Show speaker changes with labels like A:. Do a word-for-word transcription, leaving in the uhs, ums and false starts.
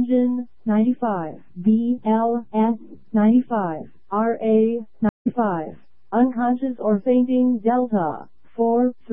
A: engine, ninety-five, B L S, ninety-five, R A, ninety-five, unconscious or fainting, Delta, four